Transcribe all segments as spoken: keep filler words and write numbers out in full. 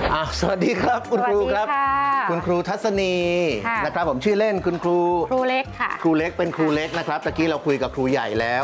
สวัสดีครับคุณครูครับคุณครูทัศนีนะครับผมชื่อเล่นคุณครูครูเล็กค่ะครูเล็กเป็นครูเล็กนะครับตะกี้เราคุยกับครูใหญ่แล้ว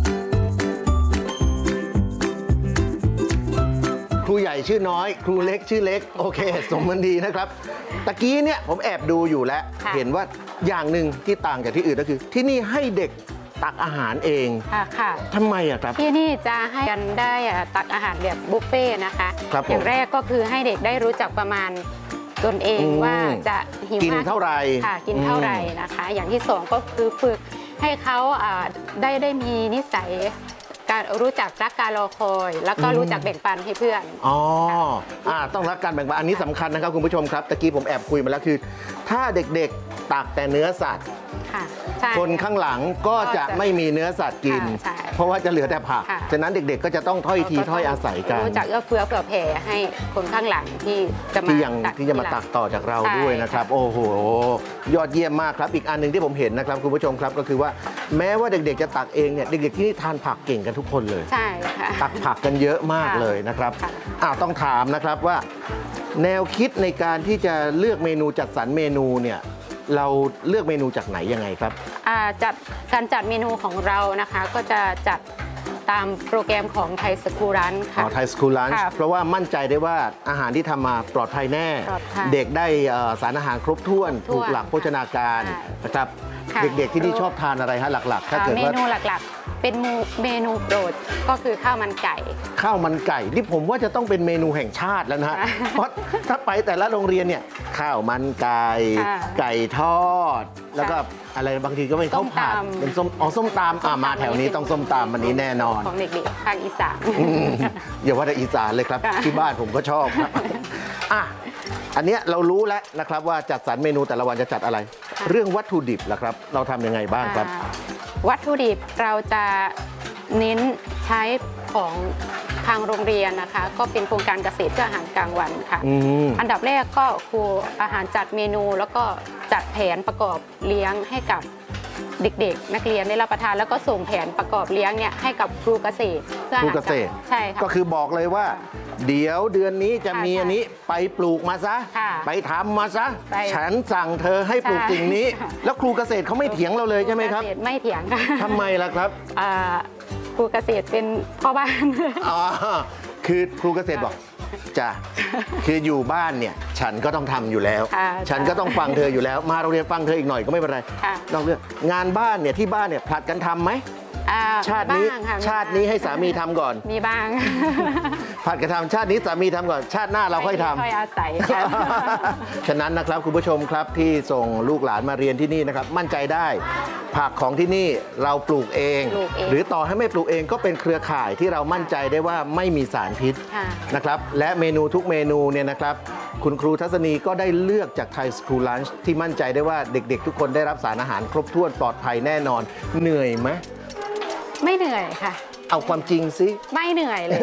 ครูใหญ่ชื่อน้อยครูเล็กชื่อเล็กโอเคสมมันดีนะครับตะกี้เนี่ยผมแอบดูอยู่แล้วเห็นว่าอย่างหนึ่งที่ต่างจากที่อื่นก็คือที่นี่ให้เด็กตักอาหารเองค่ะทำไมอะครับที่นี่จะให้กันได้ตักอาหารแบบบุฟเฟ่นะคะอย่างแรกก็คือให้เด็กได้รู้จักประมาณตนเองว่าจะหิวกินเท่าไหร่ค่ะกินเท่าไหร่นะคะอย่างที่สองก็คือฝึกให้เขาได้ได้มีนิสัยการรู้จักรักการรอคอยแล้วก็รู้จักแบ่งปันให้เพื่อนอ๋ออ่าต้องรักการแบ่งปันอันนี้สำคัญนะครับคุณผู้ชมครับตะกี้ผมแอบคุยมาแล้วคือ ถ้าเด็กๆตักแต่เนื้อสัตว์คนข้างหลังก็จะไม่มีเนื้อสัตว์กินเพราะว่าจะเหลือแต่ผักฉะนั้นเด็กๆก็จะต้องถ้อยทีถ้อยอาศัยกันรู้จักเอื้อเฟื้อเผื่อแผ่ให้คนข้างหลังที่จะมาที่ยังที่จะมาตักต่อจากเราด้วยนะครับโอ้โหยอดเยี่ยมมากครับอีกอันหนึ่งที่ผมเห็นนะครับคุณผู้ชมครับก็คือว่าแม้ว่าเด็กๆจะตักเองเนี่ยเด็กๆที่นี่ทานผักเก่งกันทุกคนเลยใช่ค่ะตักผักกันเยอะมากเลยนะครับอ้าวต้องถามนะครับว่าแนวคิดในการที่จะเลือกเมนูจัดสรรเมนูเนี่ยเราเลือกเมนูจากไหนยังไงครับจัดการจัดเมนูของเรานะคะก็จะจัดตามโปรแกรมของไทยสคูลรันช์ค่ะไทยสคูลรันช์เพราะว่ามั่นใจได้ว่าอาหารที่ทำมาปลอดภัยแน่เด็กได้สารอาหารครบถ้วนถูกหลักโภชนาการนะครับเด็กๆที่นี่ชอบทานอะไรฮะหลักๆถ้าเกิดว่าเมนูหลักๆเป็นเมนูโปรดก็คือข้าวมันไก่ข้าวมันไก่นี่ผมว่าจะต้องเป็นเมนูแห่งชาติแล้วนะเพราะถ้าไปแต่ละโรงเรียนเนี่ยข้าวมันไก่ไก่ทอดแล้วก็อะไรบางทีก็เป็นข้าวผัดเป็นส้มอ๋อส้มตำมาแถวนี้ต้องส้มตำวันนี้แน่นอนของเด็กๆภาคอีสานอย่าว่าแต่อีสานเลยครับที่บ้านผมก็ชอบครับอ่ะอันนี้เรารู้แล้วนะครับว่าจัดสรรเมนูแต่ละวันจะจัดอะไรเรื่องวัตถุดิบล่ะครับเราทำยังไงบ้างครับวัตถุดิบเราจะเน้นใช้ของทางโรงเรียนนะคะก็เป็นโครงการเกษตรเพื่ออาหารกลางวันค่ะอ, อันดับแรกก็ครูอาหารจัดเมนูแล้วก็จัดแผนประกอบเลี้ยงให้กับเด็กๆนักเรียนได้รับประทานแล้วก็ส่งแผนประกอบเลี้ยงเนี่ยให้กับครูเกษตรเพื่ออาหารกลางใช่ค่ะก็คือบอกเลยว่าเดี๋ยวเดือนนี้จะมีอันนี้ไปปลูกมาซะไปทำมาซะฉันสั่งเธอให้ปลูกสิ่งนี้แล้วครูเกษตรเขาไม่เถียงเราเลยใช่ไหมครับไม่เถียงค่ะทำไมล่ะครับครูเกษตรเป็นพ่อบ้านอ๋อคือครูเกษตรบอกจ้ะคืออยู่บ้านเนี่ยฉันก็ต้องทำอยู่แล้วฉันก็ต้องฟังเธออยู่แล้วมาโรงเรียนฟังเธออีกหน่อยก็ไม่เป็นไรนอกเรื่องงานบ้านเนี่ยที่บ้านเนี่ยผลัดกันทำไหมชาตินี้ชาตินี้ให้สามีทำก่อนมีบ้างผัดกระทำชาตินี้สามีทำก่อนชาติหน้าเราค่อยทำค่อยอาศัยฉะนั้นนะครับคุณผู้ชมครับที่ส่งลูกหลานมาเรียนที่นี่นะครับมั่นใจได้ผักของที่นี่เราปลูกเองหรือต่อให้ไม่ปลูกเองก็เป็นเครือข่ายที่เรามั่นใจได้ว่าไม่มีสารพิษนะครับและเมนูทุกเมนูเนี่ยนะครับคุณครูทัศนีก็ได้เลือกจากไทยสคูลลันช์ที่มั่นใจได้ว่าเด็กๆทุกคนได้รับสารอาหารครบถ้วนปลอดภัยแน่นอนเหนื่อยไหมไม่เหนื่อยค่ะเอาความจริงสิไม่เหนื่อยเลย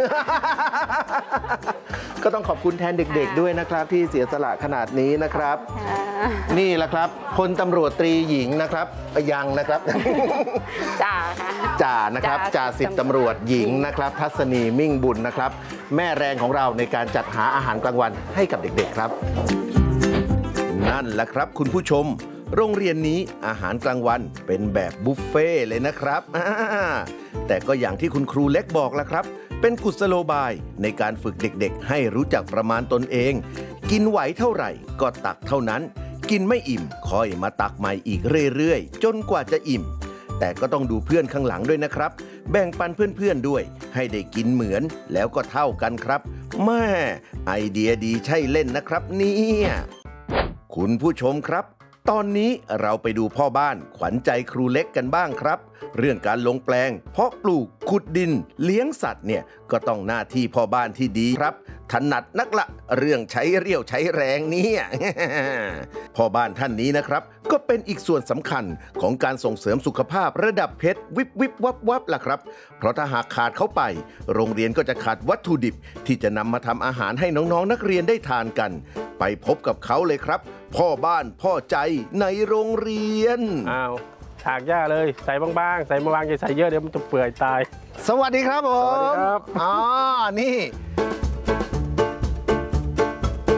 ก็ต้องขอบคุณแทนเด็กๆด้วยนะครับที่เสียสละขนาดนี้นะครับนี่แหละครับพลตำรวจตรีหญิงนะครับยังนะครับจ่าค่ะจ่านะครับจ่าสิบตำรวจหญิงนะครับทัศนีมิ่งบุญนะครับแม่แรงของเราในการจัดหาอาหารกลางวันให้กับเด็กๆครับนั่นแหละครับคุณผู้ชมโรงเรียนนี้อาหารกลางวันเป็นแบบบุฟเฟ่เลยนะครับแต่ก็อย่างที่คุณครูเล็กบอกแล้วครับเป็นกุศโลบายในการฝึกเด็กๆให้รู้จักประมาณตนเองกินไหวเท่าไหร่ก็ตักเท่านั้นกินไม่อิ่มค่อยมาตักใหม่อีกเรื่อยๆจนกว่าจะอิ่มแต่ก็ต้องดูเพื่อนข้างหลังด้วยนะครับแบ่งปันเพื่อนๆด้วยให้ได้กินเหมือนแล้วก็เท่ากันครับแม่ไอเดียดีใช่เล่นนะครับเนี่ยคุณผู้ชมครับตอนนี้เราไปดูพ่อบ้านขวัญใจครูเล็กกันบ้างครับเรื่องการลงแปลงเพาะปลูกขุดดินเลี้ยงสัตว์เนี่ยก็ต้องหน้าที่พ่อบ้านที่ดีครับถนัดนักละเรื่องใช้เรี่ยวใช้แรงเนี่ยพ่อบ้านท่านนี้นะครับก็เป็นอีกส่วนสำคัญของการส่งเสริมสุขภาพระดับเพชรวิบวิบวับวับล่ะครับเพราะถ้าหากขาดเขาไปโรงเรียนก็จะขาดวัตถุดิบที่จะนำมาทำอาหารให้น้องๆนักเรียนได้ทานกันไปพบกับเขาเลยครับพ่อบ้านพ่อใจในโรงเรียนอ้าวถากหญ้าเลยใส่บางๆใส่บางๆอย่าใส่เยอะเดี๋ยวมันจะเปื่อยตายสวัสดีครับผมสวัสดีครับอ๋อนี่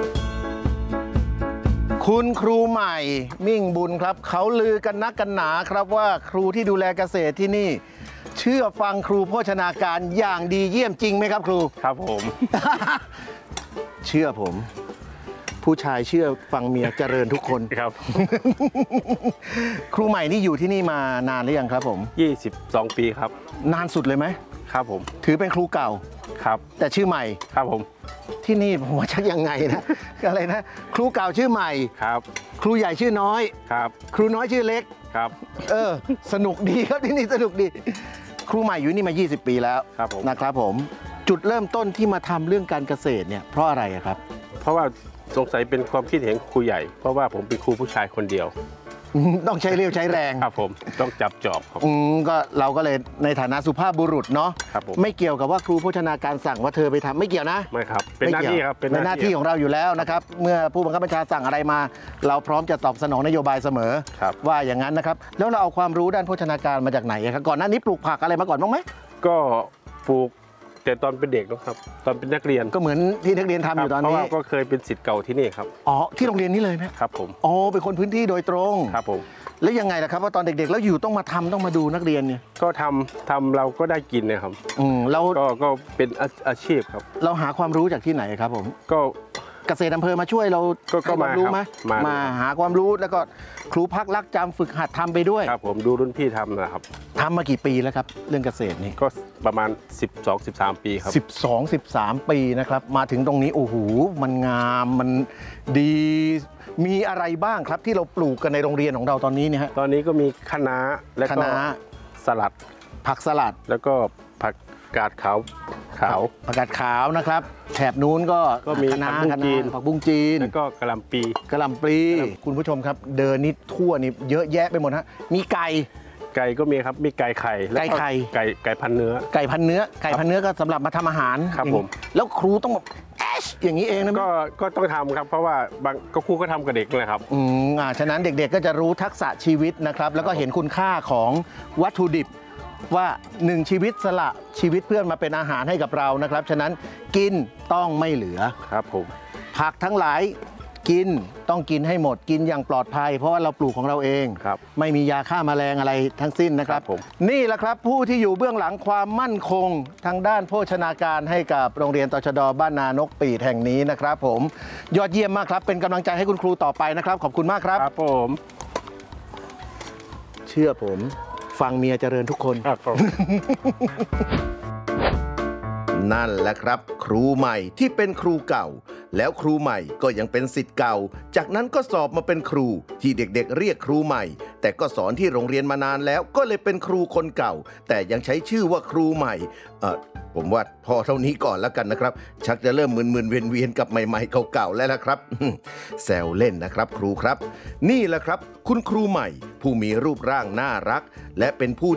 คุณครูใหม่มิ่งบุญครับเขาลือกันนักกันหนาครับว่าครูที่ดูแลเกษตรที่นี่ เชื่อฟังครูโภชนาการอย่างดีเยี่ยมจริงไหมครับครูครับผมเชื่อผม ผู้ชายเชื่อฟังเมียเจริญทุกคนครับครูใหม่นี่อยู่ที่นี่มานานหรือยังครับผมยี่สิบสองปีครับนานสุดเลยไหมครับผมถือเป็นครูเก่าครับแต่ชื่อใหม่ครับผมที่นี่ผมว่าชักยังไงนะ อะไรนะ ครูเก่าชื่อใหม่ครับครูใหญ่ชื่อน้อยครับครูน้อยชื่อเล็กครับเออ สนุกดีครับที่นี่สนุกดี ครูใหม่อยู่นี่มา ยี่สิบ ปีแล้วครับผมนะครับผม จุดเริ่มต้นที่มาทำเรื่องการเกษตรเนี่ยเพราะอะไรอะครับเพราะว่าสงสัยเป็นความคิดเห็นครูใหญ่ เพราะว่าผมเป็นครูผู้ชายคนเดียวต้องใช้เรี่ยวใช้แรงครับผมต้องจับจอบครับอืมก็เราก็เลยในฐานะสุภาพบุรุษเนาะครับผมไม่เกี่ยวกับว่าครูโภชนาการสั่งว่าเธอไปทำไม่เกี่ยวนะไม่ครับ เป็นหน้าไม่ที่กี่ยวครับเป็นหน้าที่ของเราอยู่แล้วนะครับ เมื่อผู้บังคับบัญชาสั่งอะไรมา เราพร้อมจะตอบสนองนโยบายเสมอครับว่าอย่างนั้นนะครับ แล้วเราเอาความรู้ด้านโภชนาการมาจากไหนอะครับก่อนหน้านี้ปลูกผักอะไรมาก่อนบ้างไหมก็ปลูกแต่ตอนเป็นเด็กนะครับ ตอนเป็นนักเรียนก็เหมือนที่นักเรียนทำอยู่ตอนเพราะนี้ว่าก็เคยเป็นศิษย์เก่าที่นี่ครับอ๋อที่โรงเรียนนี้เลยไหมครับผมอ๋อเป็นคนพื้นที่โดยตรงครับผมแล้วยังไงล่ะครับว่าตอนเด็กๆแล้วอยู่ต้องมาทำต้องมาดูนักเรียนเนี่ยก็ทำทำเราก็ได้กินนะครับอืมเราก็ก็เป็นอาอาชีพครับเราหาความรู้จากที่ไหนครับผมก็เกษตรอำเภอมาช่วยเราก็ก็ให้ความรู้มาไหมครับมามาหาความรู้แล้วก็ครูพักรักจำฝึกหัดทำไปด้วยครับผมดูรุ่นพี่ทำนะครับทำมากี่ปีแล้วครับเรื่องเกษตรนี่ก็ประมาณ สิบสอง สิบสาม ปีครับสิบสอง สิบสาม ปีนะครับมาถึงตรงนี้โอ้โหมันงามมันดีมีอะไรบ้างครับที่เราปลูกกันในโรงเรียนของเราตอนนี้เนี่ยฮะตอนนี้ก็มีคะน้าและคะก็น้าสลัดผักสลัดแล้วก็ผักกาดขาวขาวผักกาดขาวนะครับแถบนู้นก็ก็มีคะน้าผักบุ้งคะจีน้าน ผักบุ้งจีนแล้วก็กะหล่ำปีกระหล่ำปลีคุณผู้ชมครับเดินนี่ทั่วนี่เยอะแยะไปหมดฮะมีไก่ไก่ก็มีครับมีไก่ไข่แล้วไก่ไข่ไก่ไก่พันเนื้อไก่พันเนื้อไก่พันเนื้อก็สำหรับมาทำอาหารครับอย่างนี้ผมแล้วครูต้องแบบแอชอย่างนี้เองนะก็ก็ต้องทำครับ เพราะว่าบางก็ครูก็ทำกับเด็กนะครับอืมอ่าฉะนั้นเด็กๆก็จะรู้ทักษะชีวิตนะครับ แล้วก็เห็นคุณค่าของวัตถุดิบว่าหนึ่งชีวิตสละชีวิตเพื่อนมาเป็นอาหารให้กับเรานะครับ ฉะนั้นกินต้องไม่เหลือครับผมผักทั้งหลายกินต้องกินให้หมดกินอย่างปลอดภัย เพราะว่าเราปลูกของเราเองครับไม่มียาฆ่าแมลงอะไรทั้งสิ้นนะครับครับผมนี่แหละครับผู้ที่อยู่เบื้องหลังความมั่นคงทางด้านโภชนาการให้กับโรงเรียนตชดบ้านนานกปีดแห่งนี้นะครับผมยอดเยี่ยมมากครับเป็นกำลังใจให้คุณครูต่อไปนะครับ ขอบคุณมากครับครับผมเชื่อผมฟังเมียเจริญทุกคนครับผมนั่นแหละครับครูใหม่ที่เป็นครูเก่า แล้วครูใหม่ก็ยังเป็นศิษย์เก่า จากนั้นก็สอบมาเป็นครูที่เด็กๆเรียกครูใหม่ แต่ก็สอนที่โรงเรียนมานานแล้วก็เลยเป็นครูคนเก่า แต่ยังใช้ชื่อว่าครูใหม่เออผมว่าพอเท่านี้ก่อนแล้วกันนะครับ ชักจะเริ่มมึนๆเวียนๆกับใหม่ๆเก่าๆแล้วละครับ แซวเล่นนะครับครูครับ นี่แหละครับ คุณครูใหม่ ผู้มีรูปร่างน่ารัก และเป็นผู้